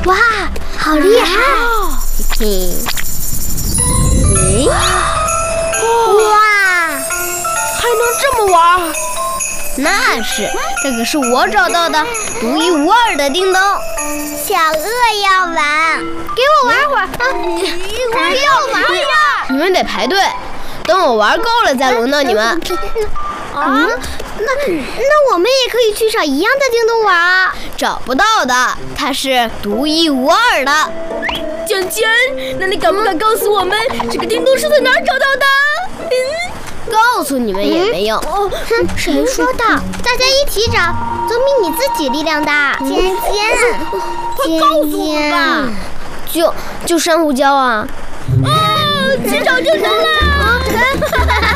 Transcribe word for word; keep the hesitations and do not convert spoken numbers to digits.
哇，好厉害！ 嘿，哎， 哇， 还能这么玩？ 那是，这个是我找到的独一无二的叮咚。 小鳄要玩，给我玩会儿。 我要玩呀！你们得排队，等我玩够了再轮到你们。 啊，那那我们也可以去找一样的叮咚玩啊。 找不到的，它是独一无二的。 芊芊，那你敢不敢告诉我们，这个叮咚是在哪儿找到的？ 嗯，告诉你们也没用。 哦，哼，谁说的？大家一起找，总比你自己力量大。芊芊， 快告诉我吧！ 就就珊瑚礁啊！ 啊，去找叮咚啦！